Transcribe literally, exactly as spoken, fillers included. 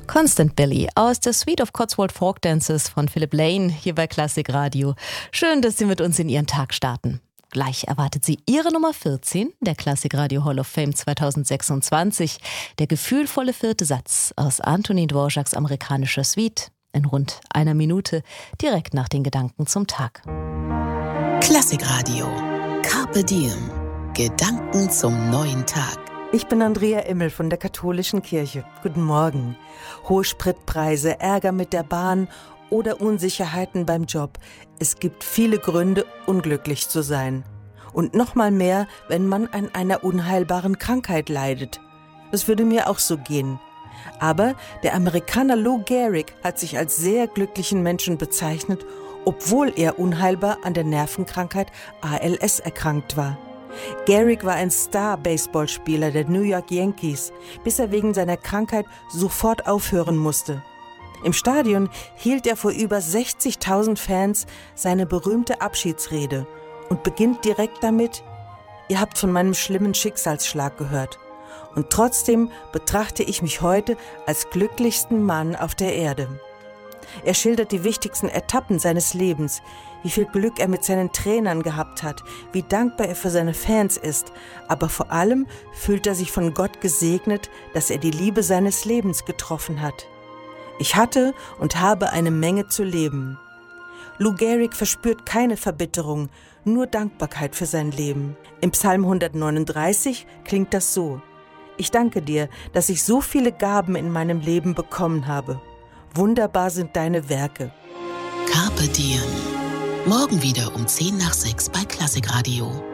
Constant Billy aus der Suite of Cotswold Folk Dances von Philip Lane hier bei Klassik Radio. Schön, dass Sie mit uns in Ihren Tag starten. Gleich erwartet Sie Ihre Nummer vierzehn, der Klassik Radio Hall of Fame zweitausendsechsundzwanzig, der gefühlvolle vierte Satz aus Antonin Dvořáks amerikanischer Suite in rund einer Minute, direkt nach den Gedanken zum Tag. Klassik Radio. Carpe Diem. Gedanken zum neuen Tag. Ich bin Andrea Immel von der Katholischen Kirche. Guten Morgen. Hohe Spritpreise, Ärger mit der Bahn oder Unsicherheiten beim Job. Es gibt viele Gründe, unglücklich zu sein. Und noch mal mehr, wenn man an einer unheilbaren Krankheit leidet. Das würde mir auch so gehen. Aber der Amerikaner Lou Gehrig hat sich als sehr glücklichen Menschen bezeichnet, obwohl er unheilbar an der Nervenkrankheit A L S erkrankt war. Gehrig war ein Star-Baseballspieler der New York Yankees, bis er wegen seiner Krankheit sofort aufhören musste. Im Stadion hielt er vor über sechzigtausend Fans seine berühmte Abschiedsrede und beginnt direkt damit: Ihr habt von meinem schlimmen Schicksalsschlag gehört. Und trotzdem betrachte ich mich heute als glücklichsten Mann auf der Erde. Er schildert die wichtigsten Etappen seines Lebens, wie viel Glück er mit seinen Trainern gehabt hat, wie dankbar er für seine Fans ist, aber vor allem fühlt er sich von Gott gesegnet, dass er die Liebe seines Lebens getroffen hat. Ich hatte und habe eine Menge zu leben. Lou Gehrig verspürt keine Verbitterung, nur Dankbarkeit für sein Leben. Im Psalm hundertneununddreißig klingt das so: Ich danke dir, dass ich so viele Gaben in meinem Leben bekommen habe. Wunderbar sind deine Werke. Carpe Diem. Morgen wieder um zehn nach sechs bei Klassik Radio.